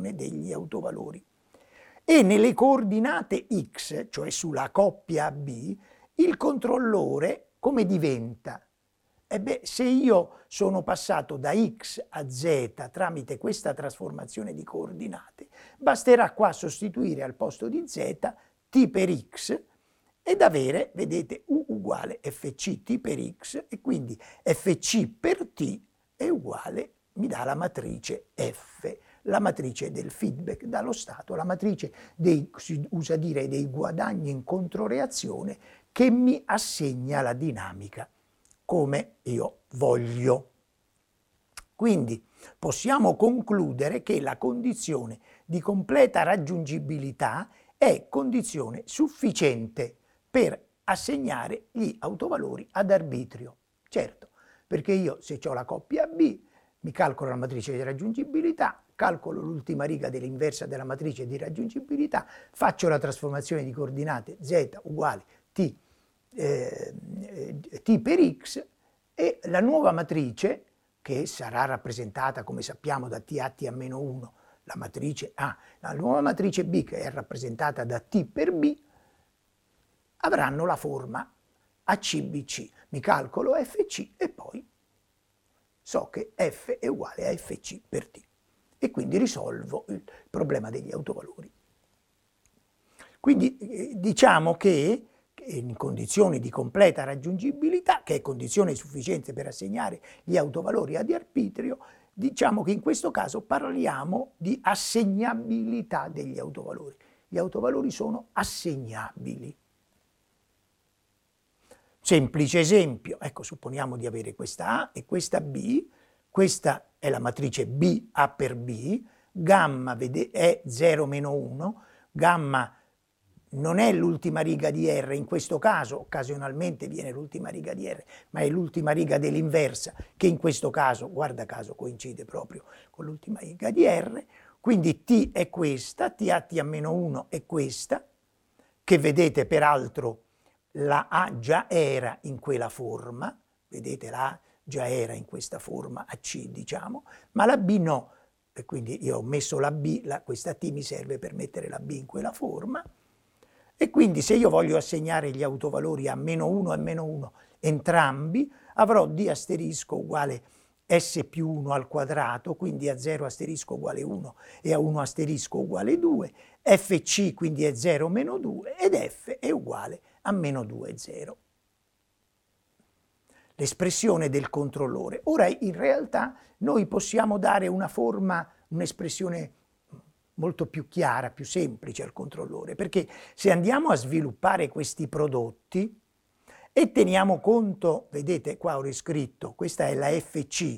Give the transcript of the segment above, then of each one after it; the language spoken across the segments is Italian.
trasformazione degli autovalori. E nelle coordinate x, cioè sulla coppia B, il controllore come diventa? Se io sono passato da x a z tramite questa trasformazione di coordinate, basterà qua sostituire al posto di z t per x ed avere, vedete, u uguale fc t per x, e quindi fc per t è uguale, mi dà la matrice F, la matrice del feedback dallo stato, la matrice si usa dire, dei guadagni in controreazione, che mi assegna la dinamica come io voglio. Quindi possiamo concludere che la condizione di completa raggiungibilità è condizione sufficiente per assegnare gli autovalori ad arbitrio. Certo, perché io se ho la coppia B, mi calcolo la matrice di raggiungibilità, calcolo l'ultima riga dell'inversa della matrice di raggiungibilità, faccio la trasformazione di coordinate z uguale t per x, e la nuova matrice, che sarà rappresentata come sappiamo da t a t a meno 1, la matrice A, la nuova matrice B, che è rappresentata da t per B, avranno la forma ACBC. Mi calcolo FC e poi so che F è uguale a FC per T, e quindi risolvo il problema degli autovalori. Quindi diciamo che in condizioni di completa raggiungibilità, che è condizione sufficiente per assegnare gli autovalori ad arbitrio, diciamo che in questo caso parliamo di assegnabilità degli autovalori. Gli autovalori sono assegnabili. Semplice esempio, ecco, supponiamo di avere questa A e questa B, questa è la matrice B, A per B, gamma è 0 meno 1, gamma non è l'ultima riga di R, in questo caso occasionalmente viene l'ultima riga di R, ma è l'ultima riga dell'inversa, che in questo caso, guarda caso, coincide proprio con l'ultima riga di R, quindi T è questa, T a T a meno 1 è questa, che vedete peraltro la A già era in quella forma, vedete la A già era in questa forma AC diciamo, ma la B no, e quindi io ho messo la B, questa T mi serve per mettere la B in quella forma. E quindi se io voglio assegnare gli autovalori a meno 1 e meno 1 entrambi, avrò d asterisco uguale s più 1 al quadrato, quindi a 0 asterisco uguale 1 e a 1 asterisco uguale 2, fc quindi è 0 meno 2 ed f è uguale a meno 2, 0. L'espressione del controllore. Ora in realtà noi possiamo dare una forma, un'espressione molto più chiara, più semplice al controllore, perché se andiamo a sviluppare questi prodotti e teniamo conto, vedete qua ho riscritto, questa è la FC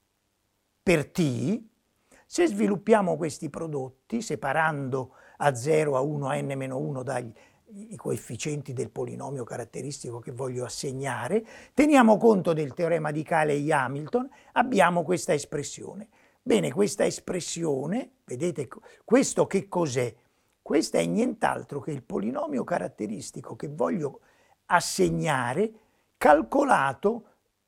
per T, se sviluppiamo questi prodotti separando a 0, a 1, a n-1 dai coefficienti del polinomio caratteristico che voglio assegnare, teniamo conto del teorema di Cayley-Hamilton, abbiamo questa espressione. Bene, questa espressione, vedete, questo che cos'è? Questo è nient'altro che il polinomio caratteristico che voglio assegnare, calcolato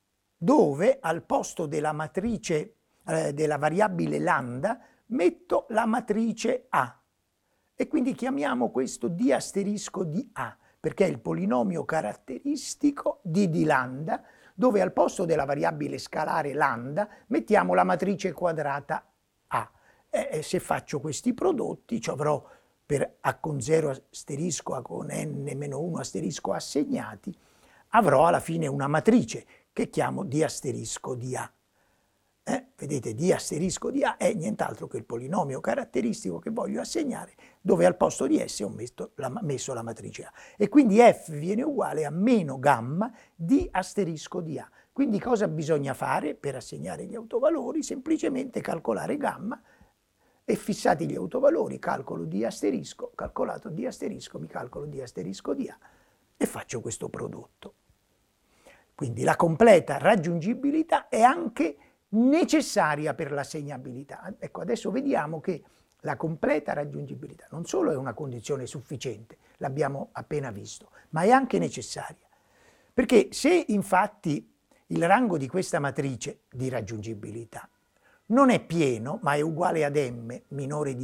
dove al posto della matrice, della variabile lambda, metto la matrice A. E quindi chiamiamo questo d asterisco di A, perché è il polinomio caratteristico di lambda, dove al posto della variabile scalare lambda mettiamo la matrice quadrata A. Se faccio questi prodotti ci avrò per A con 0 asterisco, A con n-1 asterisco assegnati, avrò alla fine una matrice che chiamo d asterisco di A. Vedete, d asterisco di A è nient'altro che il polinomio caratteristico che voglio assegnare, dove al posto di S ho messo la matrice A. E quindi F viene uguale a meno gamma d asterisco di A. Quindi cosa bisogna fare per assegnare gli autovalori? Semplicemente calcolare gamma e fissati gli autovalori, calcolo d asterisco, calcolato d asterisco, mi calcolo d asterisco di A e faccio questo prodotto. Quindi la completa raggiungibilità è anche necessaria per l'assegnabilità. Ecco, adesso vediamo che la completa raggiungibilità non solo è una condizione sufficiente, l'abbiamo appena visto, ma è anche necessaria. Perché se infatti il rango di questa matrice di raggiungibilità non è pieno, ma è uguale ad m minore di